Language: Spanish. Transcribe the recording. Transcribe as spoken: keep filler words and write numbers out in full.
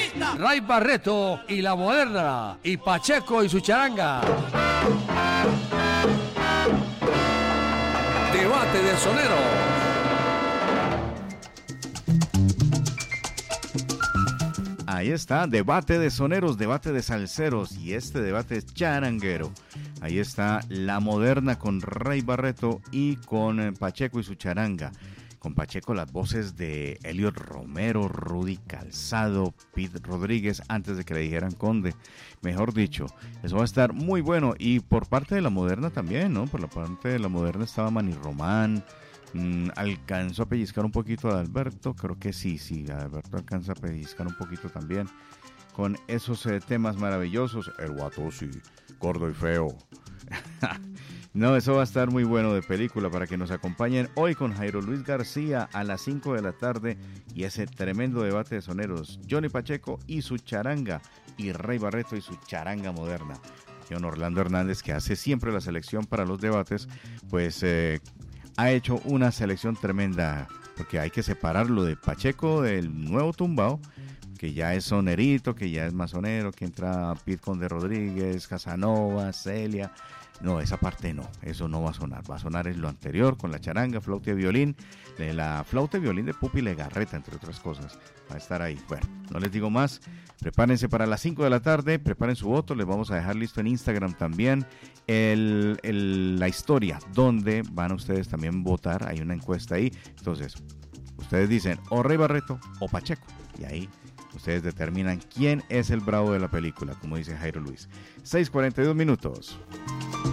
Ray Barreto y La Moderna, y Pacheco y su charanga. Debate de soneros. Ahí está, debate de soneros, debate de salseros, y este debate es charanguero. Ahí está La Moderna con Ray Barreto y con eh, Pacheco y su charanga. Con Pacheco las voces de Elliot Romero, Rudy Calzado, Pete Rodríguez, antes de que le dijeran Conde. Mejor dicho, eso va a estar muy bueno. Y por parte de La Moderna también, ¿no? Por la parte de La Moderna estaba Manny Román. Mm, alcanzó a pellizcar un poquito a Alberto, creo que sí, sí, Alberto alcanza a pellizcar un poquito también. Con esos eh, temas maravillosos, el guato sí, gordo y feo. No, eso va a estar muy bueno de película para que nos acompañen hoy con Jairo Luis García a las cinco de la tarde y ese tremendo debate de soneros, Johnny Pacheco y su charanga y Ray Barreto y su charanga moderna. Don Orlando Hernández, que hace siempre la selección para los debates, pues eh, ha hecho una selección tremenda, porque hay que separarlo de Pacheco del nuevo tumbao, que ya es sonerito, que ya es masonero, que entra Pete Conde Rodríguez, Casanova, Celia. No, esa parte no, eso no va a sonar, va a sonar es lo anterior con la charanga, flauta y violín, de la flauta y violín de Pupi Legarreta, entre otras cosas, va a estar ahí. Bueno, no les digo más, prepárense para las cinco de la tarde, preparen su voto, les vamos a dejar listo en Instagram también el, el, la historia, donde van a ustedes también votar, hay una encuesta ahí, entonces, ustedes dicen o Ray Barreto o Pacheco, y ahí ustedes determinan quién es el bravo de la película, como dice Jairo Luis. seis cuarenta y dos minutos.